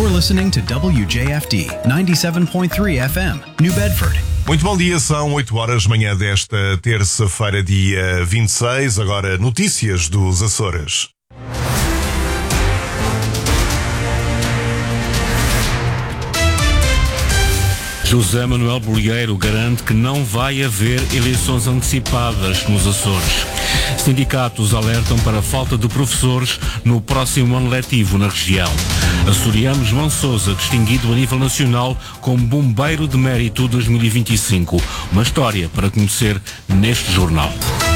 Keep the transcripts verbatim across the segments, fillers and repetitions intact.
You're listening to W J F D ninety-seven point three F M, New Bedford. Muito bom dia, são oito horas da manhã desta terça-feira, dia vinte e seis. Agora, notícias dos Açores. José Manuel Bolieiro garante que não vai haver eleições antecipadas nos Açores. Sindicatos alertam para a falta de professores no próximo ano letivo na região. Açoriano João Sousa, distinguido a nível nacional como Bombeiro de Mérito dois mil e vinte e cinco. Uma história para conhecer neste jornal.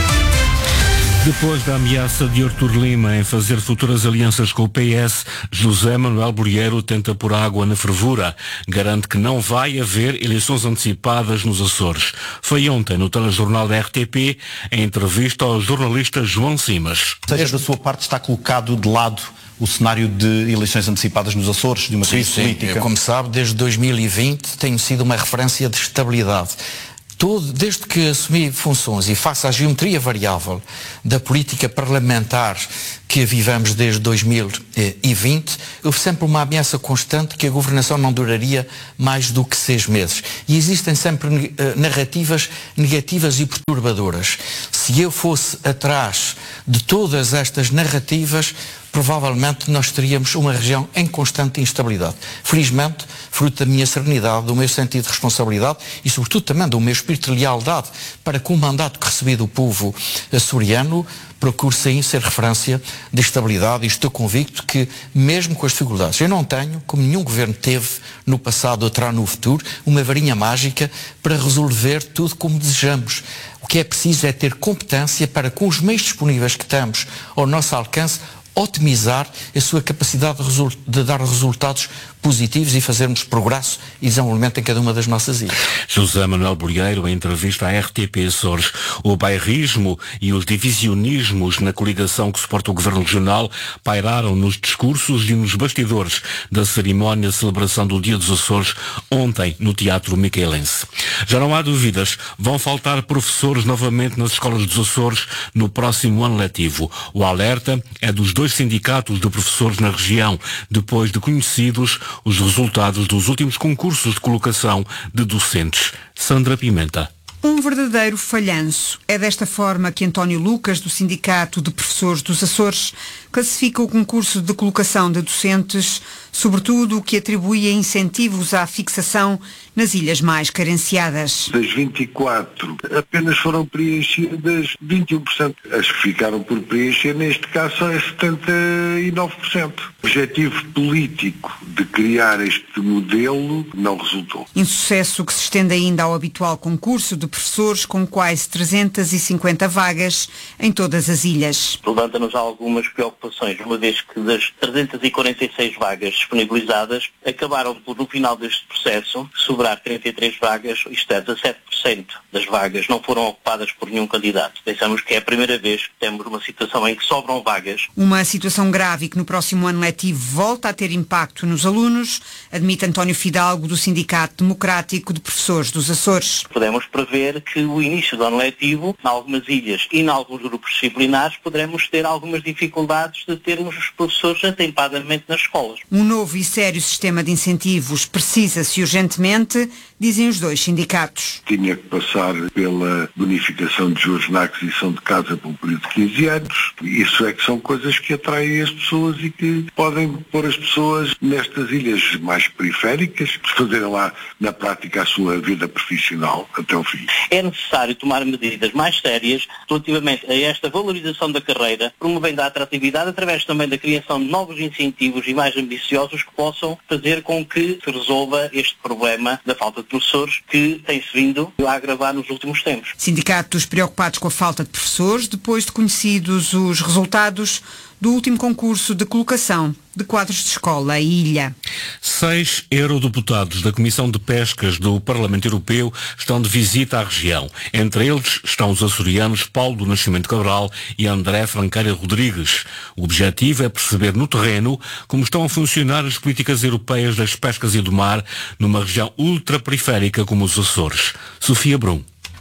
Depois da ameaça de Artur Lima em fazer futuras alianças com o P S, José Manuel Bolieiro tenta pôr água na fervura. Garante que não vai haver eleições antecipadas nos Açores. Foi ontem no telejornal da R T P, em entrevista ao jornalista João Simas. Desde a sua parte está colocado de lado o cenário de eleições antecipadas nos Açores, de uma crise sim, política? Sim. Como sabe, desde dois mil e vinte tenho sido uma referência de estabilidade. Todo, desde que assumi funções e faço a geometria variável da política parlamentar que vivemos desde dois mil e vinte, houve sempre uma ameaça constante que a governação não duraria mais do que seis meses. E existem sempre uh, narrativas negativas e perturbadoras. Se eu fosse atrás de todas estas narrativas, provavelmente nós teríamos uma região em constante instabilidade. Felizmente, fruto da minha serenidade, do meu sentido de responsabilidade e, sobretudo, também do meu espírito de lealdade para com o mandato que recebi do povo açoriano, procuro sim ser referência de estabilidade e estou convicto que, mesmo com as dificuldades, eu não tenho, como nenhum governo teve no passado ou terá no futuro, uma varinha mágica para resolver tudo como desejamos. O que é preciso é ter competência para, com os meios disponíveis que temos ao nosso alcance, otimizar a sua capacidade de, result- de dar resultados positivos e fazermos progresso e desenvolvimento em cada uma das nossas ilhas. José Manuel Bolieiro, em entrevista à R T P Açores. O bairrismo e os divisionismos na coligação que suporta o governo regional pairaram nos discursos e nos bastidores da cerimónia de celebração do Dia dos Açores ontem no Teatro Micaelense. Já não há dúvidas, vão faltar professores novamente nas escolas dos Açores no próximo ano letivo. O alerta é dos dois sindicatos de professores na região, depois de conhecidos os resultados dos últimos concursos de colocação de docentes. Sandra Pimenta. Um verdadeiro falhanço. É desta forma que António Lucas, do Sindicato de Professores dos Açores, classifica o concurso de colocação de docentes, sobretudo o que atribui a incentivos à fixação nas ilhas mais carenciadas. Das vinte e quatro, apenas foram preenchidas vinte e um por cento. As que ficaram por preencher, neste caso, são setenta e nove por cento. O objetivo político de criar este modelo não resultou. Insucesso que se estende ainda ao habitual concurso de professores com quase trezentas e cinquenta vagas em todas as ilhas. Levanta-nos algumas preocupações, uma vez que das trezentas e quarenta e seis vagas disponibilizadas, acabaram por, no final deste processo, sobrar trinta e três vagas, isto é, dezassete por cento das vagas não foram ocupadas por nenhum candidato. Pensamos que é a primeira vez que temos uma situação em que sobram vagas. Uma situação grave que no próximo ano letivo volta a ter impacto nos alunos, admite António Fidalgo, do Sindicato Democrático de Professores dos Açores. Podemos prever que o início do ano letivo, em algumas ilhas e em alguns grupos disciplinares, poderemos ter algumas dificuldades de termos os professores atempadamente nas escolas. Um novo e sério sistema de incentivos precisa-se urgentemente, dizem os dois sindicatos. Tinha que passar pela bonificação de juros na aquisição de casa por um período de quinze anos. Isso é que são coisas que atraem as pessoas e que podem pôr as pessoas nestas ilhas mais periféricas, fazerem lá na prática a sua vida profissional até o fim. É necessário tomar medidas mais sérias relativamente a esta valorização da carreira, promovendo a atratividade através também da criação de novos incentivos e mais ambiciosos que possam fazer com que se resolva este problema da falta de professores que tem-se vindo a agravar nos últimos tempos. Sindicatos preocupados com a falta de professores, depois de conhecidos os resultados do último concurso de colocação de quadros de escola e ilha. Seis eurodeputados da Comissão de Pescas do Parlamento Europeu estão de visita à região. Entre eles estão os açorianos Paulo do Nascimento Cabral e André Francaria Rodrigues. O objetivo é perceber no terreno como estão a funcionar as políticas europeias das pescas e do mar numa região ultraperiférica como os Açores. Sofia Brum.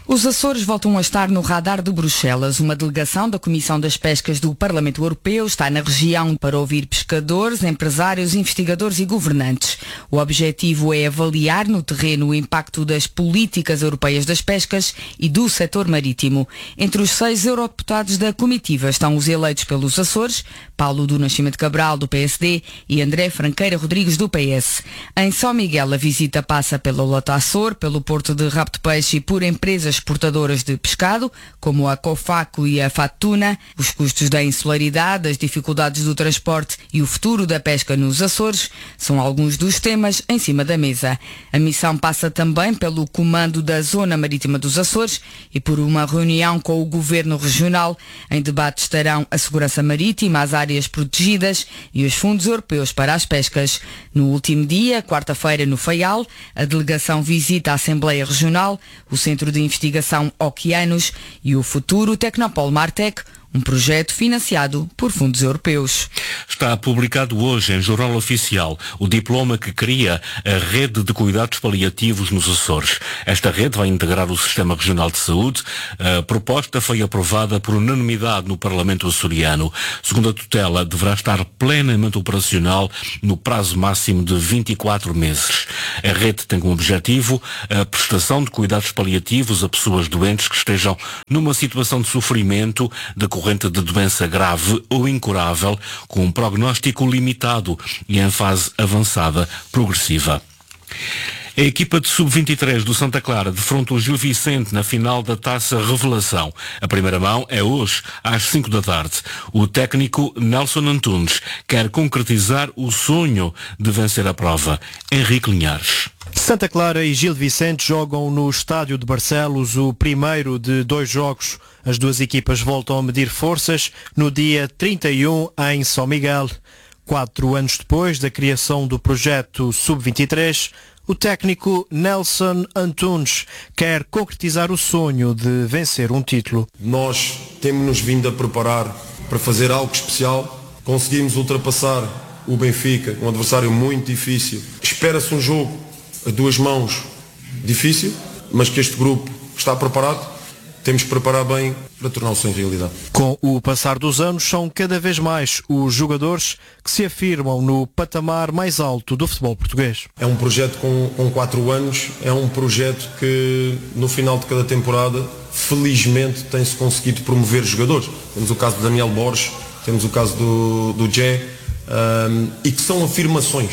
Os Açores voltam a estar no radar de Bruxelas. Uma delegação da Comissão das Pescas do Parlamento Europeu está na região para ouvir pescadores, empresários, investigadores e governantes. O objetivo é avaliar no terreno o impacto das políticas europeias das pescas e do setor marítimo. Entre os seis eurodeputados da comitiva estão os eleitos pelos Açores, Paulo do Nascimento Cabral, do P S D, e André Franqueira Rodrigues, do P S. Em São Miguel, a visita passa pela Lota Açor, pelo Porto de Rabo de Peixe e por empresas exportadoras de pescado, como a Cofaco e a Fatuna. Os custos da insularidade, as dificuldades do transporte e o futuro da pesca nos Açores são alguns dos temas em cima da mesa. A missão passa também pelo comando da Zona Marítima dos Açores e por uma reunião com o Governo Regional. Em debate estarão a segurança marítima, as áreas protegidas e os fundos europeus para as pescas. No último dia, quarta-feira, no Faial, a delegação visita a Assembleia Regional, o Centro de Investigação Oceanos e o futuro Tecnopol Martec, um projeto financiado por fundos europeus. Está publicado hoje em Jornal Oficial o diploma que cria a Rede de Cuidados Paliativos nos Açores. Esta rede vai integrar o Sistema Regional de Saúde. A proposta foi aprovada por unanimidade no Parlamento açoriano. Segundo a tutela, deverá estar plenamente operacional no prazo máximo de vinte e quatro meses. A rede tem como objetivo a prestação de cuidados paliativos a pessoas doentes que estejam numa situação de sofrimento decorrente de doença grave ou incurável, com um prognóstico limitado e em fase avançada progressiva. A equipa de sub vinte e três do Santa Clara defronta o Gil Vicente na final da Taça Revelação. A primeira mão é hoje, às cinco da tarde. O técnico Nelson Antunes quer concretizar o sonho de vencer a prova. Henrique Linhares. Santa Clara e Gil Vicente jogam no estádio de Barcelos o primeiro de dois jogos. As duas equipas voltam a medir forças no dia trinta e um em São Miguel. Quatro anos depois da criação do projeto sub vinte e três, o técnico Nelson Antunes quer concretizar o sonho de vencer um título. Nós temos-nos vindo a preparar para fazer algo especial. Conseguimos ultrapassar o Benfica, um adversário muito difícil. Espera-se um jogo a duas mãos difícil, mas que este grupo está preparado. Temos que preparar bem para tornar o sonho realidade. Com o passar dos anos, são cada vez mais os jogadores que se afirmam no patamar mais alto do futebol português. É um projeto com, com quatro anos, é um projeto que no final de cada temporada, felizmente, tem-se conseguido promover jogadores. Temos o caso do Daniel Borges, temos o caso do, do Jé, um, e que são afirmações.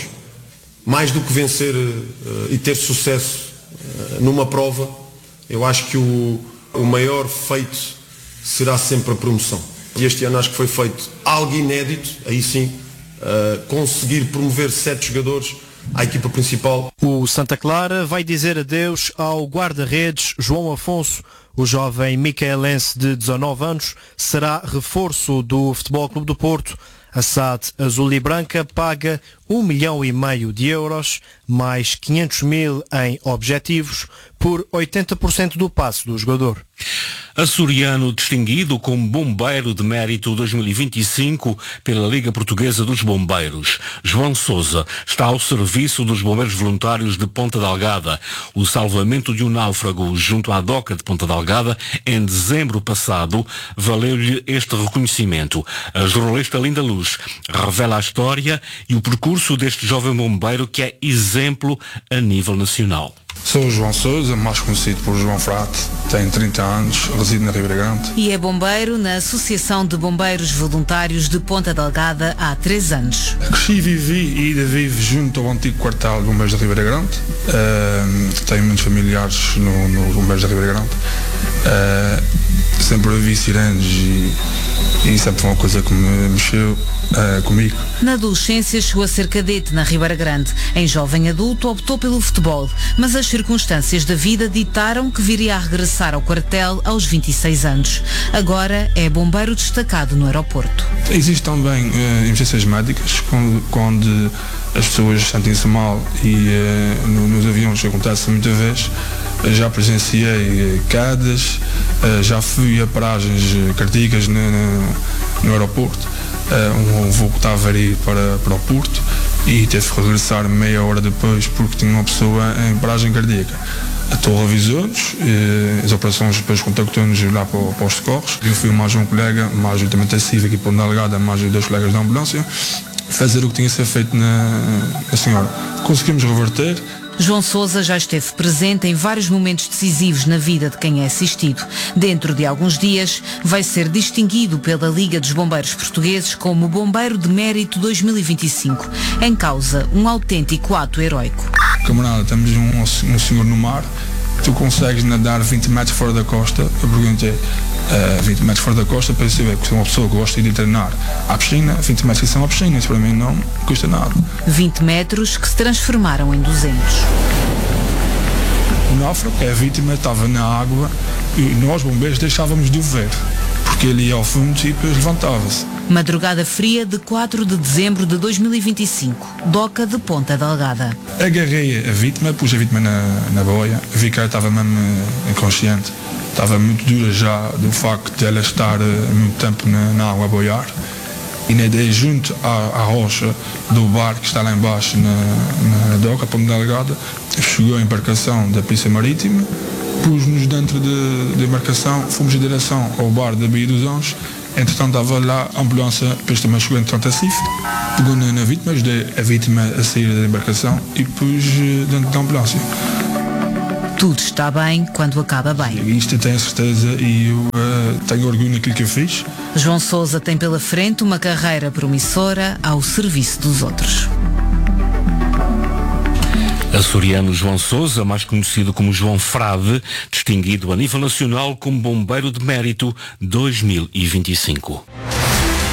Mais do que vencer uh, e ter sucesso uh, numa prova, eu acho que o O maior feito será sempre a promoção. E este ano acho que foi feito algo inédito, aí sim, uh, conseguir promover sete jogadores à equipa principal. O Santa Clara vai dizer adeus ao guarda-redes João Afonso. O jovem micaelense de dezanove anos será reforço do Futebol Clube do Porto. A S A D Azul e Branca paga um milhão e meio de euros, mais quinhentos mil em objetivos, por oitenta por cento do passe do jogador. Açoriano distinguido como Bombeiro de Mérito dois mil e vinte e cinco pela Liga Portuguesa dos Bombeiros. João Sousa está ao serviço dos Bombeiros Voluntários de Ponta Delgada. O salvamento de um náufrago junto à doca de Ponta Delgada em dezembro passado valeu-lhe este reconhecimento. A jornalista Linda Luz revela a história e o percurso deste jovem bombeiro que é exemplo a nível nacional. Sou o João Sousa, mais conhecido por João Frate, tenho trinta anos, resido na Ribeira Grande. E é bombeiro na Associação de Bombeiros Voluntários de Ponta Delgada há três anos. Cresci e vivi e ainda vivo junto ao antigo quartel de Bombeiros da Ribeira Grande. Uh, tenho muitos familiares no, no Bombeiros da Ribeira Grande. Uh, sempre vi sirenes e, e sempre foi uma coisa que me mexeu uh, comigo. Na adolescência chegou a ser cadete na Ribeira Grande. Em jovem adulto optou pelo futebol, mas as circunstâncias da vida ditaram que viria a regressar ao quartel aos vinte e seis anos. Agora é bombeiro destacado no aeroporto. Existem também uh, emergências médicas, quando, quando as pessoas sentem-se mal e uh, no, nos aviões acontece muitas vezes. Uh, já presenciei uh, quedas, uh, já fui a paragens uh, cardíacas no, no, no aeroporto. Uh, um voo que estava a ir para, para o Porto e teve que regressar meia hora depois porque tinha uma pessoa em paragem cardíaca. Estou revisores, as operações depois contactam-nos lá para, para os socorros. Eu fui mais um colega, mais juntamente a CIV aqui para a delegada, mais dois colegas da ambulância, fazer o que tinha que ser feito na, na senhora. Conseguimos reverter. João Sousa já esteve presente em vários momentos decisivos na vida de quem é assistido. Dentro de alguns dias vai ser distinguido pela Liga dos Bombeiros Portugueses como Bombeiro de Mérito dois mil e vinte e cinco. Em causa, um autêntico ato heroico. Camarada, temos um, um senhor no mar, tu consegues nadar vinte metros fora da costa. Eu perguntei, uh, vinte metros fora da costa, para saber que sou uma pessoa que gosta de treinar à piscina, vinte metros que são à piscina, isso para mim não custa nada. vinte metros que se transformaram em duzentos. O náufrago, a vítima, estava na água e nós, bombeiros, deixávamos de o ver, porque ele ia ao fundo e depois levantava-se. Madrugada fria de quatro de dezembro de dois mil e vinte e cinco, Doca de Ponta Delgada. Agarrei a vítima, pus a vítima na, na boia, vi que ela estava mesmo inconsciente, estava muito dura já do facto de ela estar muito tempo na, na água a boiar, e nadei junto à, à rocha do bar que está lá embaixo na, na Doca, Ponta Delgada. Chegou a embarcação da Polícia Marítima, pus-nos dentro da de, de embarcação, fomos em direção ao bar da Baía dos Anjos. Entretanto estava lá a ambulância, depois também chegou entretanto a C I F, pegou na, na vítima, ajudei a vítima a sair da embarcação e pus dentro da ambulância. Tudo está bem quando acaba bem. Isto eu tenho certeza e eu uh, tenho orgulho naquilo que eu fiz. João Sousa tem pela frente uma carreira promissora ao serviço dos outros. Açoriano João Sousa, mais conhecido como João Frade, distinguido a nível nacional como Bombeiro de Mérito dois mil e vinte e cinco.